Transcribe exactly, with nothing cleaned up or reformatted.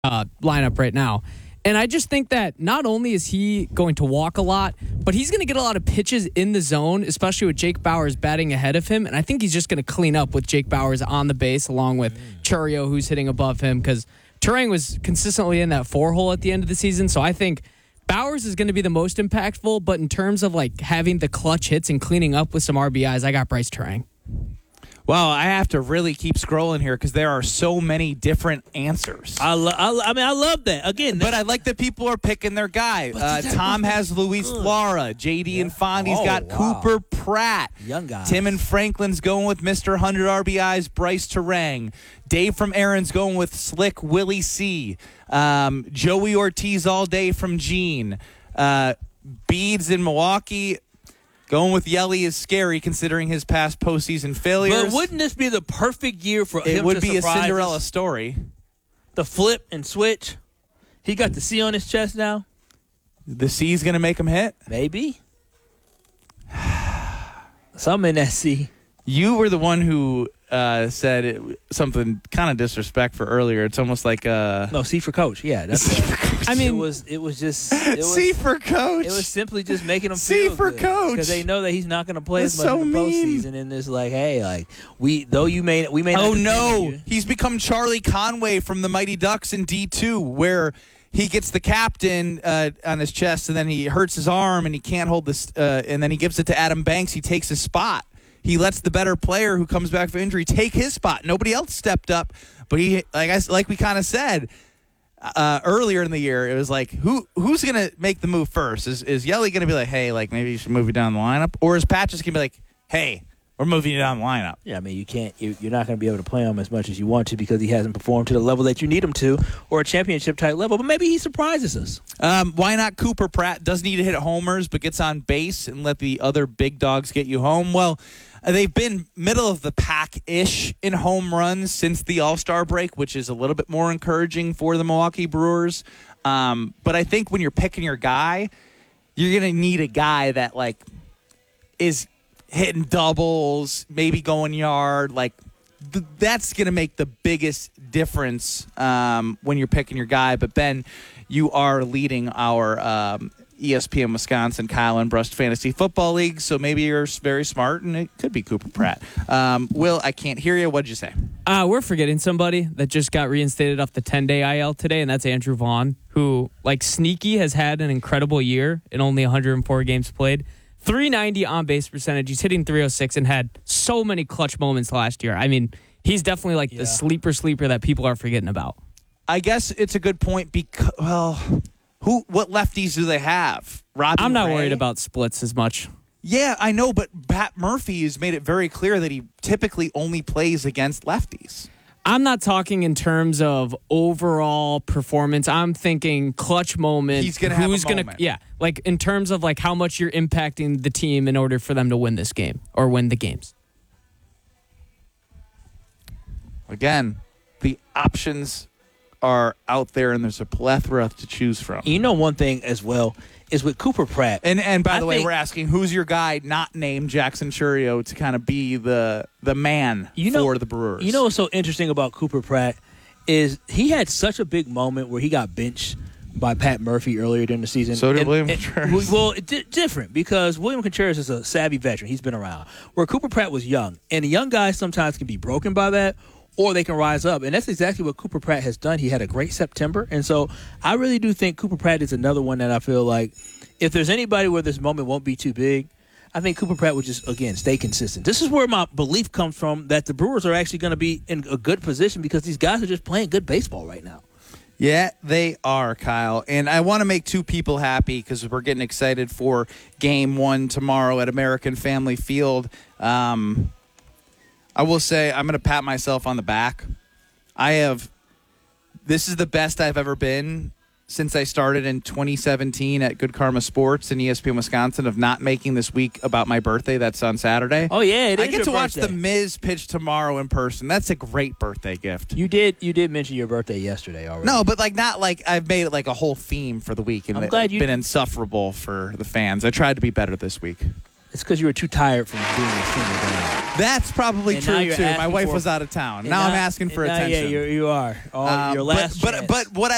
uh, lineup right now. And I just think that not only is he going to walk a lot, but he's going to get a lot of pitches in the zone, especially with Jake Bauers batting ahead of him. And I think he's just going to clean up with Jake Bauers on the base along with Chourio, who's hitting above him, because Turang was consistently in that four hole at the end of the season. So I think Bauers is going to be the most impactful, but in terms of like having the clutch hits and cleaning up with some R B Is, I got Bryce Turang. Well, I have to really keep scrolling here because there are so many different answers. I, lo- I, lo- I mean, I love that. Again, but I like that people are picking their guy. Uh, Tom has Luis Lara. J D Yeah. and Fondy's Oh, got wow. Cooper Pratt. Young guys. Tim and Franklin's going with Mister one hundred R B Is, Bryce Turang. Dave from Aaron's going with Slick Willie C. Um, Joey Ortiz all day from Gene. Uh, Beads in Milwaukee. Going with Yelly is scary considering his past postseason failures. But wouldn't this be the perfect year for it him would to be a surprise Cinderella us? story. The flip and switch. He got the C on his chest now. The C's going to make him hit? Maybe. Some in that C. You were the one who uh, said it, something kind of disrespectful earlier. It's almost like uh, No, C for coach. Yeah, that's. I mean, it was it was just it was, C for coach. It was simply just making him C feel for good, coach. because they know that he's not going to play That's as much so in the mean. postseason. And it's like, hey, like we though you may we may. Not Oh defend no, you. he's become Charlie Conway from the Mighty Ducks in D two, where he gets the captain uh, on his chest, and then he hurts his arm, and he can't hold this, uh, and then he gives it to Adam Banks. He takes his spot. He lets the better player who comes back from injury take his spot. Nobody else stepped up, but he, like I, like we kind of said uh, earlier in the year, it was like, who who's gonna make the move first? Is is Yelly gonna be like, hey, like maybe you should move you down the lineup, or is Pat just gonna be like, hey, we're moving you down the lineup? Yeah, I mean, you can't. You, you're not going to be able to play him as much as you want to because he hasn't performed to the level that you need him to, or a championship type level. But maybe he surprises us. Um, why not Cooper Pratt? Doesn't need to hit homers, but gets on base and let the other big dogs get you home. Well, uh, they've been middle of the pack-ish in home runs since the All-Star break, which is a little bit more encouraging for the Milwaukee Brewers. Um, but I think when you're picking your guy, you're going to need a guy that like is hitting doubles, maybe going yard. Like th- that's going to make the biggest difference um, when you're picking your guy. But Ben, you are leading our um, E S P N Wisconsin Kyle and Brust Fantasy Football League, so maybe you're very smart, and it could be Cooper Pratt. Um, Will, I can't hear you. What'd you say? Uh, we're forgetting somebody that just got reinstated off the ten-day I L today, and that's Andrew Vaughn, who, like sneaky, has had an incredible year in only one hundred four games played. three ninety on-base percentage. He's hitting three oh six and had so many clutch moments last year. I mean, he's definitely like Yeah. the sleeper sleeper that people are forgetting about. I guess it's a good point because, well, who? What lefties do they have? Robbie I'm not Ray? worried about splits as much. Yeah, I know, but Pat Murphy has made it very clear that he typically only plays against lefties. I'm not talking in terms of overall performance. I'm thinking clutch moment. He's gonna have a who's gonna, moment. Yeah, like in terms of like how much you're impacting the team in order for them to win this game or win the games. Again, the options are out there, and there's a plethora to choose from. You know, one thing as well is with Cooper Pratt. And and by I the way, think- we're asking who's your guy not named Jackson Chourio to kind of be the the man You know- for the Brewers. You know what's so interesting about Cooper Pratt is he had such a big moment where he got benched by Pat Murphy earlier during the season. So did And- William and- Contreras. Well, it di- different because William Contreras is a savvy veteran. He's been around. Where Cooper Pratt was young. And the young guys sometimes can be broken by that, or they can rise up. And that's exactly what Cooper Pratt has done. He had a great September. And so I really do think Cooper Pratt is another one that I feel like if there's anybody where this moment won't be too big, I think Cooper Pratt would just, again, stay consistent. This is where my belief comes from that the Brewers are actually going to be in a good position because these guys are just playing good baseball right now. Yeah, they are, Kyle. And I want to make two people happy because we're getting excited for game one tomorrow at American Family Field. Um, I will say I'm going to pat myself on the back. I have – this is the best I've ever been since I started in twenty seventeen at Good Karma Sports and E S P N Wisconsin of not making this week about my birthday. That's on Saturday. Oh, yeah, it is I get your to watch birthday. The Miz pitch tomorrow in person. That's a great birthday gift. You did you did mention your birthday yesterday already. No, but like not like I've made it like a whole theme for the week, and I'm it's glad you- been insufferable for the fans. I tried to be better this week. It's because you were too tired from being a single dad. That's probably And now true you're too. My asking wife for- was out of town. And Now I'm asking for and now, attention. Yeah, you're, you are. Oh, Um, your but- last but, chance. but what I